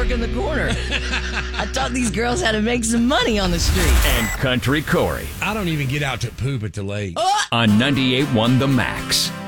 park in the corner. I taught these girls how to make some money on the street. And Country Corey I don't even get out to poop at the lake. on 98.1 The Max.